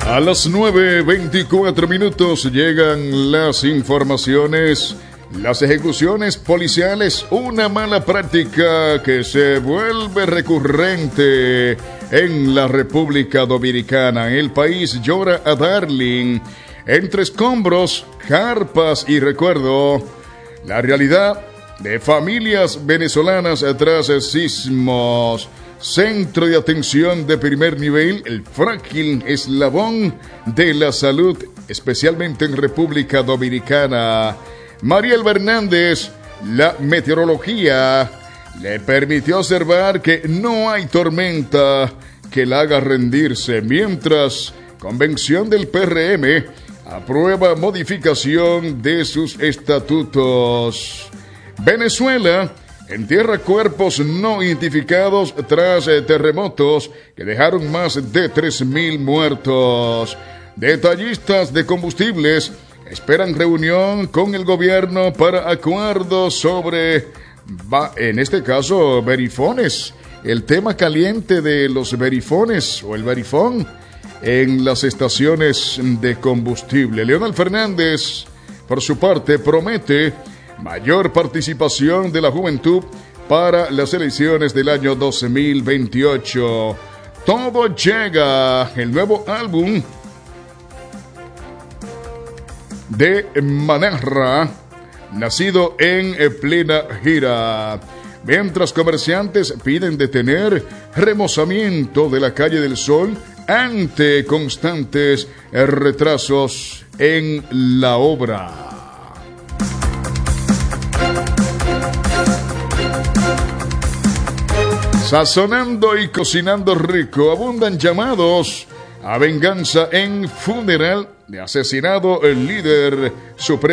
A las 9:24 llegan las informaciones. Las ejecuciones policiales, una mala práctica que se vuelve recurrente en la República Dominicana. El país llora a Darling. Entre escombros, carpas y recuerdo, la realidad de familias venezolanas tras sismos. Centro de atención de primer nivel, el frágil eslabón de la salud, especialmente en República Dominicana. Mariel Hernández, la meteorología le permitió observar que no hay tormenta que la haga rendirse, mientras Convención del PRM aprueba modificación de sus estatutos. Venezuela entierra cuerpos no identificados tras terremotos que dejaron más de 3.000 muertos. Detallistas de combustibles esperan reunión con el gobierno para acuerdos sobre, en este caso, verifones. El tema caliente de los verifones o el verifón en las estaciones de combustible. Leonel Fernández, por su parte, promete mayor participación de la juventud para las elecciones del año 2028. Todo llega, el nuevo álbum de Managua, nacido en plena gira. Mientras comerciantes piden detener remozamiento de la calle del Sol ante constantes retrasos en la obra. Sazonando y cocinando rico, abundan llamados a venganza en funeral de asesinado el líder supremo